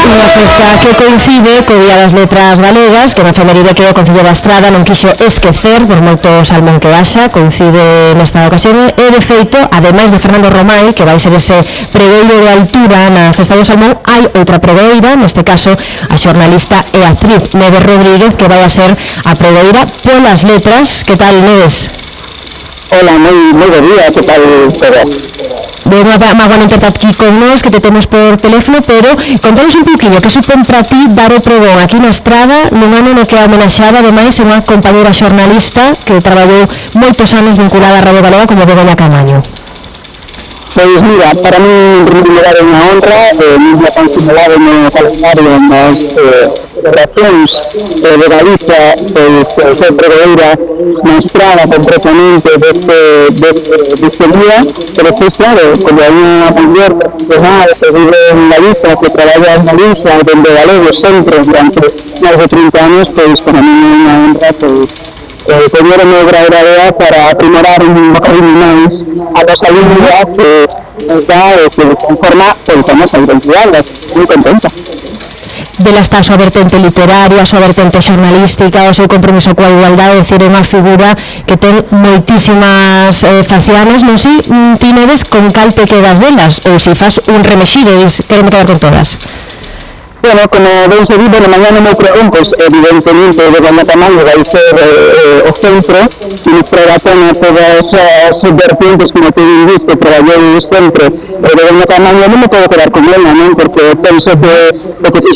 Unha festa que coincide co Día das Letras Galegas, que na efeméride que o Concello da Estrada non quixo esquecer por moito salmón que haxa, coincide nesta ocasión e de feito, ademais de Fernando Romai, que vai ser ese pregoeiro de altura na Festa do Salmón, hai outra pregoeira, neste caso a xornalista e actriz Neves Rodríguez, que vai a ser a pregoeira polas letras. Que tal, Neves? Hola, moi bo día, que tal todas? Bueno, vamos a aquí con nós, que te temos por teléfono, pero contanos un pouquinho que supón para ti dar o pregón aquí na Estrada nun ano no que a homenaxada, ademais, é unha compañera xornalista que traballou moitos anos vinculada a Radio Galega como Begoña Camaño. Pois mira, para mí en primeiro lugar é unha honra, mesmo tan simulado no calendario nas celebracións de Galicia, ser pregoeira na Estrada concretamente deste día, pero pois claro, como hai unha muller profesional que vive en Galicia, que traballa en Galicia, dende galego sempre durante máis de 30 anos, pois para mí é unha honra, pois tener o meu grau de para aprimorar un bocadinho máis a nosa lingua que nos dá e que conforma a nosa identidade. Moi contenta. Vela está a súa vertente literaria, a súa vertente xornalística, o seu compromiso coa igualdade, é dicir, é unha figura que ten moitísimas facianas, non sei, ti Neves, con cal te quedas delas, ou se faz un remexido e quero me quedar con todas. Bueno, como ben se vive, no mañana no pregón, pois evidentemente de Begoña Camaño vai ser o centro e nos traerá todas as vertientes como te visto, traballou sempre Begoña Camaño. Non me podo quedar con ela, non? Porque penso que o que